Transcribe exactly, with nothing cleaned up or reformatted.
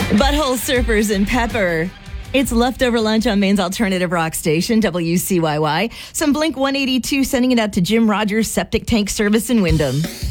Butthole Surfers and Pepper. It's leftover lunch on Maine's alternative rock station, W C Y Y. Some Blink one eighty-two sending it out to Jim Rogers Septic Tank Service in Wyndham.